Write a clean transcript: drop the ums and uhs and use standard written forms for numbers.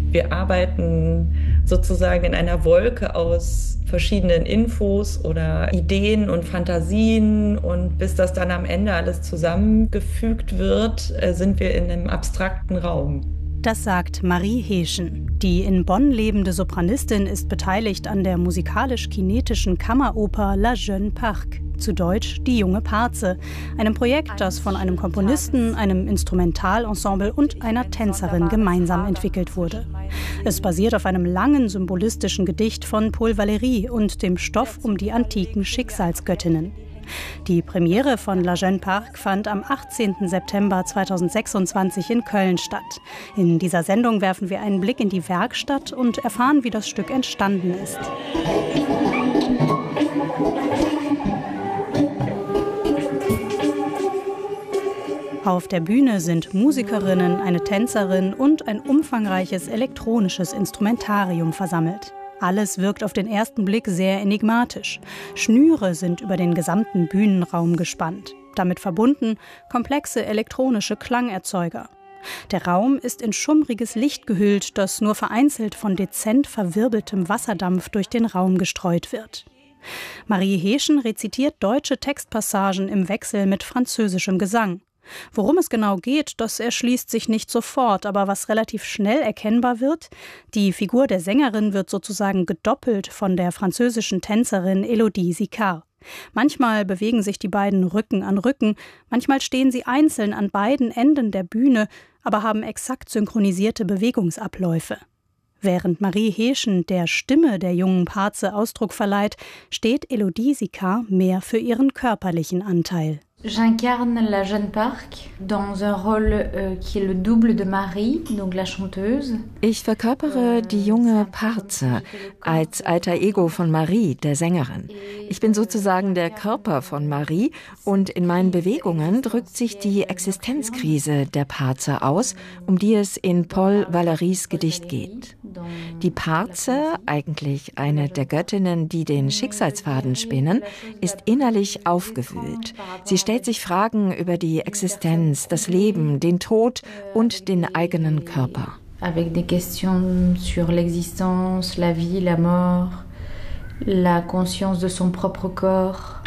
Wir arbeiten sozusagen in einer Wolke aus verschiedenen Infos oder Ideen und Fantasien, und bis das dann am Ende alles zusammengefügt wird, sind wir in einem abstrakten Raum. Das sagt Marie Heeschen. Die in Bonn lebende Sopranistin ist beteiligt an der musikalisch-kinetischen Kammeroper La Jeune Parc, zu Deutsch Die junge Parze, einem Projekt, das von einem Komponisten, einem Instrumentalensemble und einer Tänzerin gemeinsam entwickelt wurde. Es basiert auf einem langen symbolistischen Gedicht von Paul Valéry und dem Stoff um die antiken Schicksalsgöttinnen. Die Premiere von La Jeune Parc fand am 18. September 2026 in Köln statt. In dieser Sendung werfen wir einen Blick in die Werkstatt und erfahren, wie das Stück entstanden ist. Auf der Bühne sind Musikerinnen, eine Tänzerin und ein umfangreiches elektronisches Instrumentarium versammelt. Alles wirkt auf den ersten Blick sehr enigmatisch. Schnüre sind über den gesamten Bühnenraum gespannt. Damit verbunden komplexe elektronische Klangerzeuger. Der Raum ist in schummriges Licht gehüllt, das nur vereinzelt von dezent verwirbeltem Wasserdampf durch den Raum gestreut wird. Marie Heeschen rezitiert deutsche Textpassagen im Wechsel mit französischem Gesang. Worum es genau geht, das erschließt sich nicht sofort, aber was relativ schnell erkennbar wird: die Figur der Sängerin wird sozusagen gedoppelt von der französischen Tänzerin Élodie Sicard. Manchmal bewegen sich die beiden Rücken an Rücken, manchmal stehen sie einzeln an beiden Enden der Bühne, aber haben exakt synchronisierte Bewegungsabläufe. Während Marie Heeschen der Stimme der jungen Parze Ausdruck verleiht, steht Élodie Sicard mehr für ihren körperlichen Anteil. J'incarne la Jeune Parc dans un rôle qui est le double de Marie, donc la chanteuse. Ich verkörpere die junge Parze als alter Ego von Marie, der Sängerin. Ich bin sozusagen der Körper von Marie und in meinen Bewegungen drückt sich die Existenzkrise der Parze aus, um die es in Paul Valérys Gedicht geht. Die Parze, eigentlich eine der Göttinnen, die den Schicksalsfaden spinnen, ist innerlich aufgewühlt. Sie stellt sich Fragen über die Existenz, das Leben, den Tod und den eigenen Körper. Avec des questions sur l'existence, la vie, la mort, la conscience de son propre corps.